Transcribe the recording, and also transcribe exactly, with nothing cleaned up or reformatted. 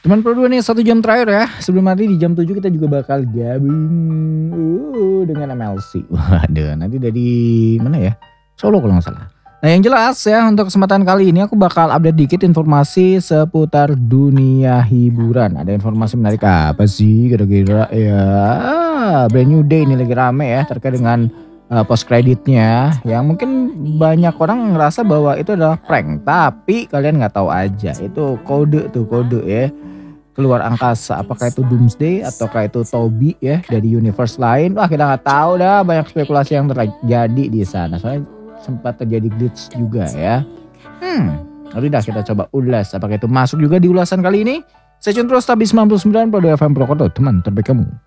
Cuman perlu nih satu jam terakhir ya. Sebelum nanti di jam tujuh kita juga bakal gabung uh, dengan M L C. Waduh, nanti dari mana ya? Solo kalau nggak salah. Nah yang jelas ya untuk kesempatan kali ini aku bakal update dikit informasi seputar dunia hiburan. Ada informasi menarik apa sih kira-kira ya? Brand New Day ini lagi rame ya terkait dengan uh, post kreditnya. Yang mungkin banyak orang ngerasa bahwa itu adalah prank, tapi kalian nggak tahu aja itu kode tuh kode ya. Keluar angkasa, apakah itu Doomsday ataukah itu Toby ya dari universe lain. Wah kita nggak tahu dah, banyak spekulasi yang terjadi di sana. Soalnya sempat terjadi glitch juga ya. Hmm, udah kita coba ulas apakah itu masuk juga di ulasan kali ini. Stay tune terus Tabis sembilan puluh sembilan pada F M Purwokerto, teman terbaik kamu.